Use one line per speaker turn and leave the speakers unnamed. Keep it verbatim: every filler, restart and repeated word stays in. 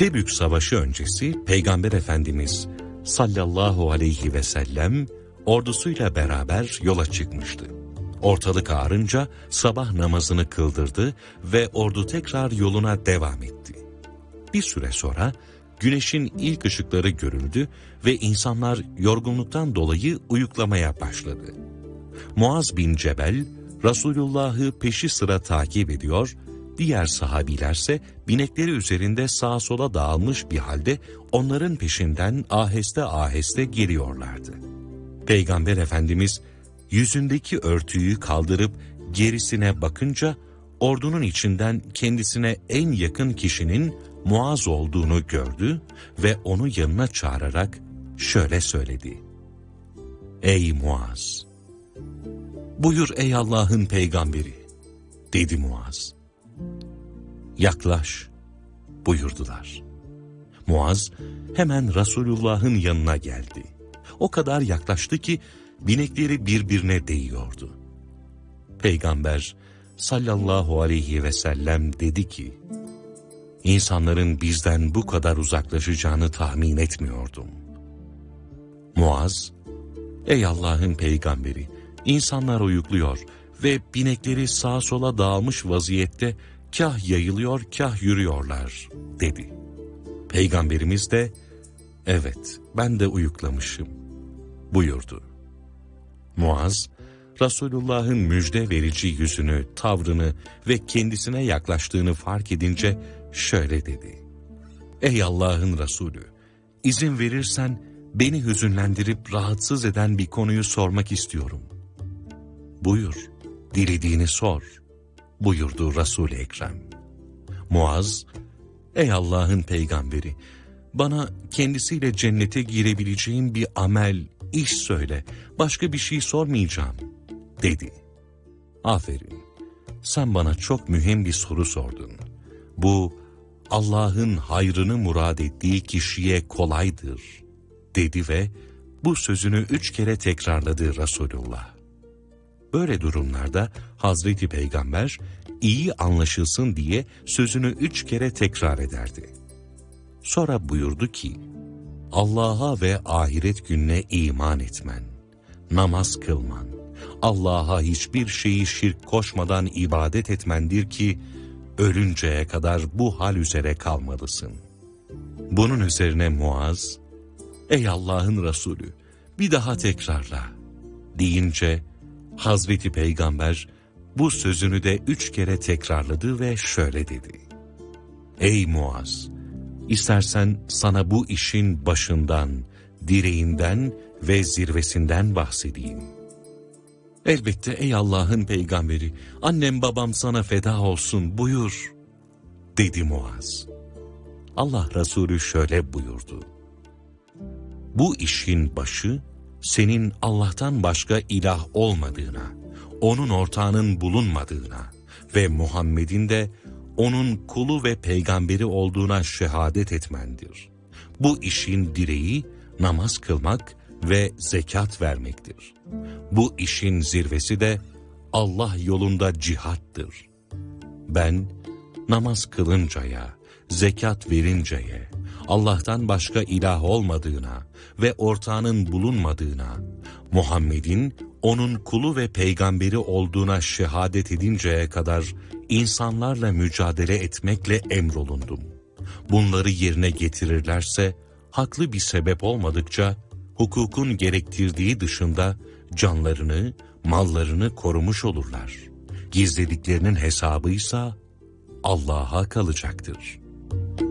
Tebük Savaşı öncesi Peygamber Efendimiz sallallahu aleyhi ve sellem ordusuyla beraber yola çıkmıştı. Ortalık ağarınca sabah namazını kıldırdı ve ordu tekrar yoluna devam etti. Bir süre sonra güneşin ilk ışıkları görüldü ve insanlar yorgunluktan dolayı uyuklamaya başladı. Muaz bin Cebel, Resulullah'ı peşi sıra takip ediyor, diğer sahabilerse binekleri üzerinde sağa sola dağılmış bir halde onların peşinden aheste aheste geliyorlardı. Peygamber Efendimiz yüzündeki örtüyü kaldırıp gerisine bakınca ordunun içinden kendisine en yakın kişinin Muaz olduğunu gördü ve onu yanına çağırarak şöyle söyledi: "Ey Muaz!" "Buyur ey Allah'ın peygamberi," dedi Muaz. "Yaklaş," buyurdular. Muaz hemen Resulullah'ın yanına geldi. O kadar yaklaştı ki binekleri birbirine değiyordu. Peygamber sallallahu aleyhi ve sellem dedi ki, "İnsanların bizden bu kadar uzaklaşacağını tahmin etmiyordum." Muaz, "Ey Allah'ın peygamberi, insanlar uyukluyor ve binekleri sağa sola dağılmış vaziyette kah yayılıyor kah yürüyorlar," dedi. Peygamberimiz de, "Evet, ben de uyuklamışım," buyurdu. Muaz, Resulullah'ın müjde verici yüzünü, tavrını ve kendisine yaklaştığını fark edince şöyle dedi: "Ey Allah'ın Resulü, izin verirsen beni hüzünlendirip rahatsız eden bir konuyu sormak istiyorum." "Buyur, dilediğini sor," buyurdu Resul-i Ekrem. Muaz, "Ey Allah'ın peygamberi, bana kendisiyle cennete girebileceğim bir amel, iş söyle, başka bir şey sormayacağım," dedi. "Aferin, sen bana çok mühim bir soru sordun. Bu, Allah'ın hayrını murad ettiği kişiye kolaydır," dedi ve bu sözünü üç kere tekrarladı Resulullah. Böyle durumlarda Hazreti Peygamber iyi anlaşılsın diye sözünü üç kere tekrar ederdi. Sonra buyurdu ki, "Allah'a ve ahiret gününe iman etmen, namaz kılman, Allah'a hiçbir şeyi şirk koşmadan ibadet etmendir ki ölünceye kadar bu hal üzere kalmalısın." Bunun üzerine Muaz, "Ey Allah'ın Resulü, bir daha tekrarla," deyince Hazreti Peygamber bu sözünü de üç kere tekrarladı ve şöyle dedi: "Ey Muaz, istersen sana bu işin başından, direğinden ve zirvesinden bahsedeyim." "Elbette ey Allah'ın peygamberi, annem babam sana feda olsun, buyur," dedi Muaz. Allah Resulü şöyle buyurdu: "Bu işin başı, senin Allah'tan başka ilah olmadığına, onun ortağının bulunmadığına ve Muhammed'in de onun kulu ve peygamberi olduğuna şehadet etmendir. Bu işin direği namaz kılmak ve zekat vermektir. Bu işin zirvesi de Allah yolunda cihattır. Ben namaz kılıncaya, zekat verinceye, Allah'tan başka ilah olmadığına ve ortağının bulunmadığına, Muhammed'in onun kulu ve peygamberi olduğuna şehadet edinceye kadar insanlarla mücadele etmekle emrolundum. Bunları yerine getirirlerse, haklı bir sebep olmadıkça, hukukun gerektirdiği dışında canlarını, mallarını korumuş olurlar. Gizlediklerinin hesabıysa Allah'a kalacaktır."